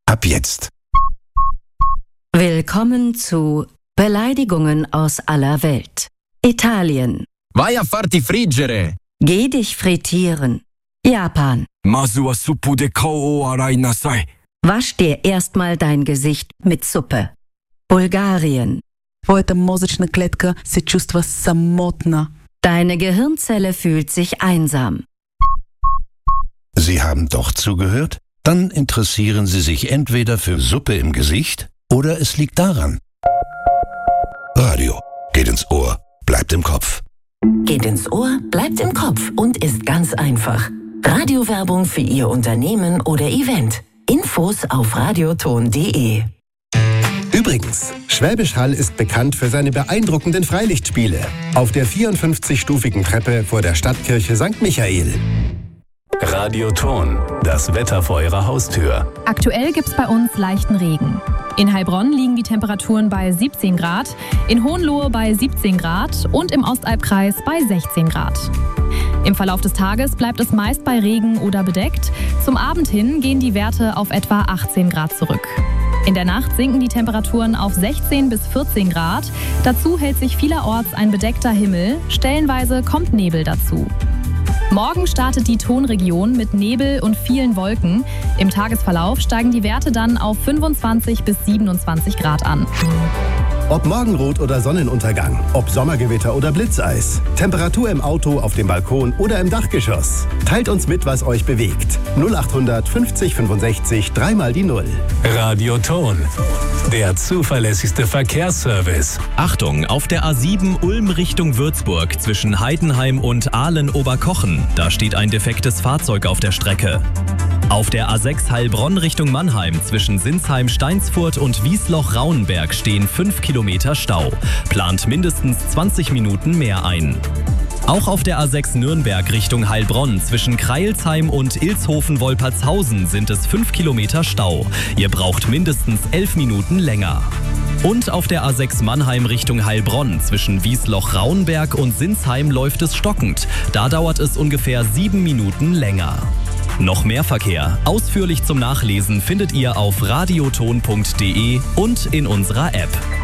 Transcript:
Ab jetzt. Willkommen zu Beleidigungen aus aller Welt. Italien. Vai a farti friggere. Geh dich frittieren. Japan. Mazu wa suppu de kao o arai nasai. Wasch dir erstmal dein Gesicht mit Suppe. Bulgarien. Твоята мозъчна клетка се чувства самотна. Deine Gehirnzelle fühlt sich einsam. Sie haben doch zugehört? Dann interessieren Sie sich entweder für Suppe im Gesicht oder es liegt daran. Radio geht ins Ohr, bleibt im Kopf. Geht ins Ohr, bleibt im Kopf und ist ganz einfach. Radiowerbung für Ihr Unternehmen oder Event. Infos auf radioton.de. Übrigens, Schwäbisch Hall ist bekannt für seine beeindruckenden Freilichtspiele. Auf der 54-stufigen Treppe vor der Stadtkirche St. Michael. Radioton, das Wetter vor Ihrer Haustür. Aktuell gibt's bei uns leichten Regen. In Heilbronn liegen die Temperaturen bei 17 Grad, in Hohenlohe bei 17 Grad und im Ostalbkreis bei 16 Grad. Im Verlauf des Tages bleibt es meist bei Regen oder bedeckt. Zum Abend hin gehen die Werte auf etwa 18 Grad zurück. In der Nacht sinken die Temperaturen auf 16 bis 14 Grad. Dazu hält sich vielerorts ein bedeckter Himmel. Stellenweise kommt Nebel dazu. Morgen startet die Tonregion mit Nebel und vielen Wolken. Im Tagesverlauf steigen die Werte dann auf 25 bis 27 Grad an. Ob Morgenrot oder Sonnenuntergang, ob Sommergewitter oder Blitzeis, Temperatur im Auto, auf dem Balkon oder im Dachgeschoss. Teilt uns mit, was euch bewegt. 0800 50 65 3 die 0. Radioton, der zuverlässigste Verkehrsservice. Achtung, auf der A7 Ulm Richtung Würzburg zwischen Heidenheim und Ahlen-Oberkochen. Da steht ein defektes Fahrzeug auf der Strecke. Auf der A6 Heilbronn Richtung Mannheim zwischen Sinsheim-Steinsfurt und Wiesloch-Rauenberg stehen 5 Kilometer Stau. Plant mindestens 20 Minuten mehr ein. Auch auf der A6 Nürnberg Richtung Heilbronn zwischen Kreilsheim und Ilshofen-Wolpertshausen sind es 5 Kilometer Stau. Ihr braucht mindestens 11 Minuten länger. Und auf der A6 Mannheim Richtung Heilbronn zwischen Wiesloch-Rauenberg und Sinsheim läuft es stockend. Da dauert es ungefähr 7 Minuten länger. Noch mehr Verkehr, ausführlich zum Nachlesen, findet ihr auf radioton.de und in unserer App.